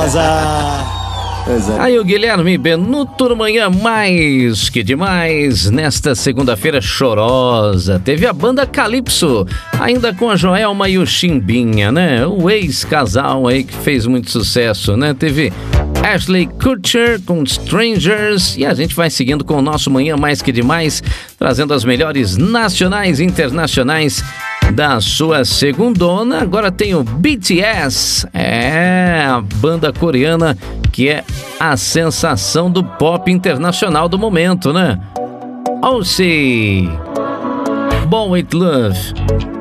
César. Aí o Guilherme Benuto no Manhã Mais que Demais, nesta segunda-feira chorosa, teve a banda Calypso, ainda com a Joelma e o Chimbinha, né? O ex-casal aí que fez muito sucesso, né? Teve Ashley Kutcher com Strangers e a gente vai seguindo com o nosso Manhã Mais que Demais, trazendo as melhores nacionais e internacionais da sua segundona. Agora tem o BTS, a banda coreana que é a sensação do pop internacional do momento, né? OC, Born With Love.